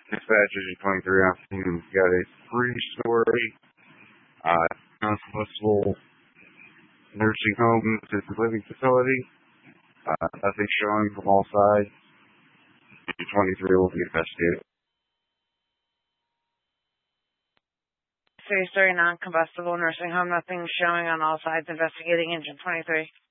Dispatch Engine 23 afternoon. We've got a three-story, non-combustible nursing home, assisted living facility. Nothing showing from all sides. Engine 23 will be investigated. Three-story non-combustible nursing home, nothing showing on all sides, investigating Engine 23.